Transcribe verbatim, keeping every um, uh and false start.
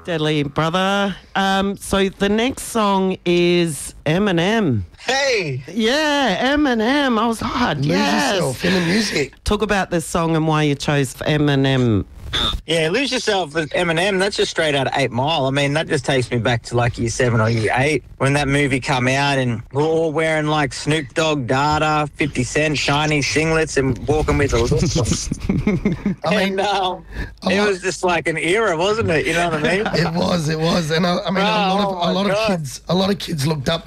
Deadly brother. Um, so the next song is Eminem. Hey! Yeah, Eminem. I was hard. Lose Yes. yourself in the music. Talk about this song and why you chose Eminem. Yeah, Lose Yourself with Eminem, that's just straight out of eight Mile. I mean, that just takes me back to like year seven or year eight when that movie come out and we're all wearing like Snoop Dogg, Dada, fifty Cent, shiny singlets and walking with a little. I mean, and um, I it like- was just like an era, wasn't it? You know what I mean? It was, it was, and I, I mean, a lot of Oh, a lot my of God. kids, a lot of kids looked up